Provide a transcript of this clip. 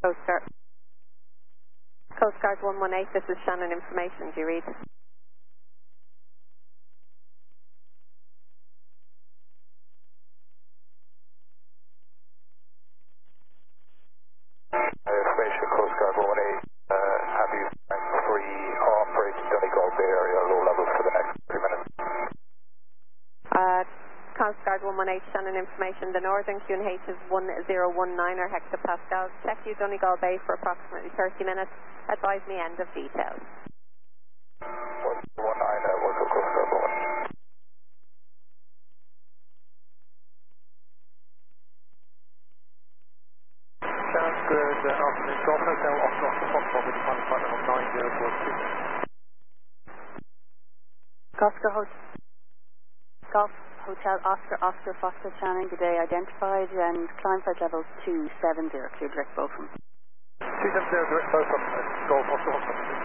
Coast Guard 118, this is Shannon Information. Do you read? Information, Coast Guard 118. Have you free operate Donegal Bay area low levels for the next 3 minutes? Coast Guard 118, Shannon Information. The northern QNH is 1019 or hectopascals. Check you Donegal Bay for approximately 30 minutes. Advise me end of details. 119, work of Coast Guard 118. Sounds good. Afternoon, Golf Hotel, Oscar Foxtrot with final flight level 9042. Golf Hotel Oscar Foxtrot Shannon, good day, identified and climb flight level 270, clear direct Beaufort. 270 direct Beaufort, Golf Oscar Foxtrot.